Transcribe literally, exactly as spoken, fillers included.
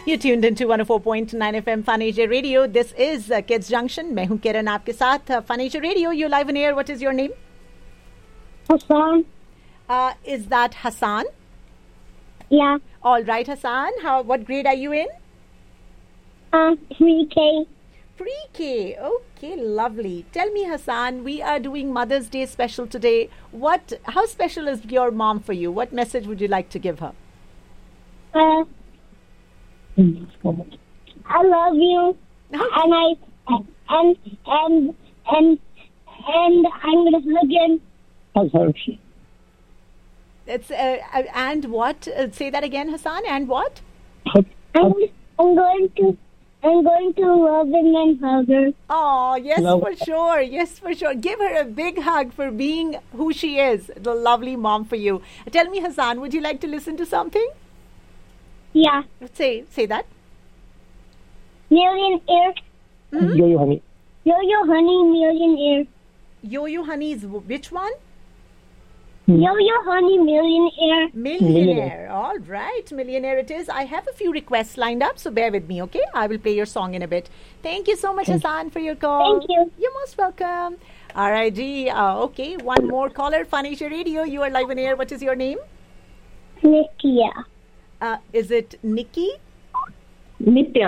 You tuned into one oh four point nine F M Fun Asia Radio. This is uh, Kids Junction. मैं हूँ किरण आपके साथ. uh, Fun Asia Radio. You live on air. What is your name? Hassan. Uh, is that Hassan? Yeah. All right, Hassan. How? What grade are you in? Um, three K. Pre-K. Okay, lovely. Tell me, Hassan. We are doing Mother's Day special today. What? How special is your mom for you? What message would you like to give her? Uh, I love you, and I and and and and I'm gonna hug him. It's uh, uh, and what? Uh, say that again, Hassan. And what? I'm I'm going to I'm going to love him and hug her. Oh, yes, Love. for sure. Yes, for sure. Give her a big hug for being who she is. The lovely mom for you. Tell me, Hassan, would you like to listen to something? Yeah. Say, say that. Millionaire. Mm-hmm. Yo, yo, honey. Yo yo honey, millionaire. Yo-Yo Honey's which one? Yo yo honey, millionaire. Millionaire. Millionaire. All right, Millionaire it is. I have a few requests lined up, so bear with me, okay? I will play your song in a bit. Thank you so much, Hassan, for your call. Thank you. You're most welcome. All right, G. Uh, okay, one more caller. Fun Asia Radio. You are live on air. What is your name? Nikia. Uh, is it Nikki? Nitya.